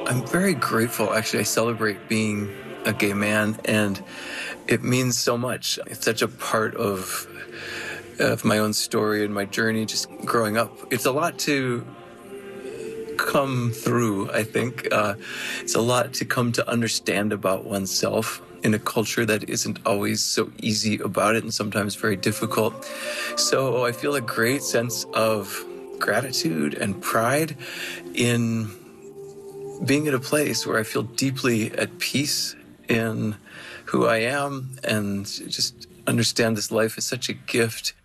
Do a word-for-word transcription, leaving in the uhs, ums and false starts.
I'm very grateful. Actually, I celebrate being a gay man, and it means so much. It's such a part of of my own story and my journey just growing up. It's a lot to come through, I think. Uh, it's a lot to come to understand about oneself in a culture that isn't always so easy about it and sometimes very difficult. So I feel a great sense of gratitude and pride in being at a place where I feel deeply at peace in who I am and just understand this life is such a gift.